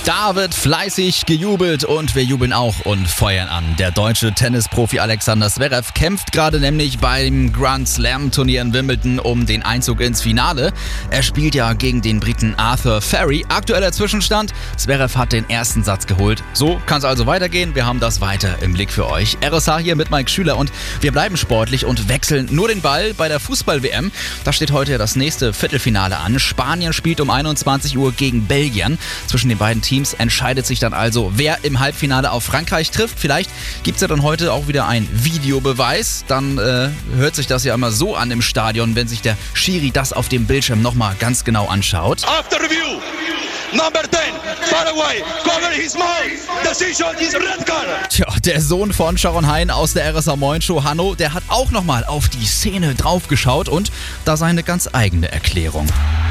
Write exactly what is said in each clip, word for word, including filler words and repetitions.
Da wird fleißig gejubelt und wir jubeln auch und feuern an. Der deutsche Tennisprofi Alexander Zverev kämpft gerade nämlich beim Grand Slam Turnier in Wimbledon um den Einzug ins Finale. Er spielt ja gegen den Briten Arthur Ferry. Aktueller Zwischenstand: Zverev hat den ersten Satz geholt. So kann es also weitergehen. Wir haben das weiter im Blick für euch. R S H hier mit Mike Schüler und wir bleiben sportlich und wechseln nur den Ball bei der Fußball-W M. Da steht heute das nächste Viertelfinale an. Spanien spielt um einundzwanzig Uhr gegen Belgien. Zwischen den beiden Teams entscheidet sich dann also, wer im Halbfinale auf Frankreich trifft. Vielleicht gibt es ja dann heute auch wieder einen Videobeweis. Dann äh, hört sich das ja immer so an im Stadion, wenn sich der Schiri das auf dem Bildschirm nochmal ganz genau anschaut. After review, number ten, Paraguay, cover his mouth. Decision is red card. Tja, der Sohn von Sharon Hein aus der R S H Moin Show, Hanno, der hat auch nochmal auf die Szene draufgeschaut und da seine ganz eigene Erklärung.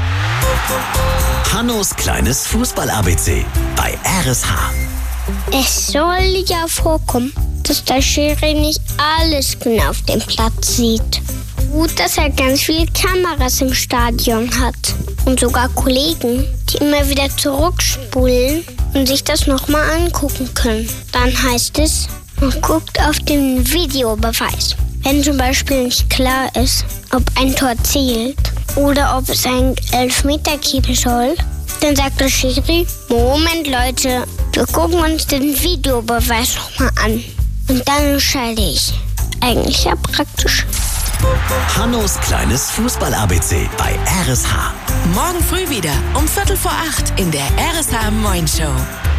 Hannos kleines Fußball-A B C bei R S H. Es soll ja vorkommen, dass der Schiri nicht alles genau auf dem Platz sieht. Gut, dass er ganz viele Kameras im Stadion hat und sogar Kollegen, die immer wieder zurückspulen und sich das nochmal angucken können. Dann heißt es, man guckt auf den Videobeweis. Wenn zum Beispiel nicht klar ist, ob ein Tor zählt oder ob es einen Elfmeter geben soll, dann sagt der Schiri: Moment Leute, wir gucken uns den Videobeweis nochmal an. Und dann entscheide ich. Eigentlich ja praktisch. Hannos kleines Fußball-A B C bei R S H. Morgen früh wieder um Viertel vor acht in der R S H Moin Show.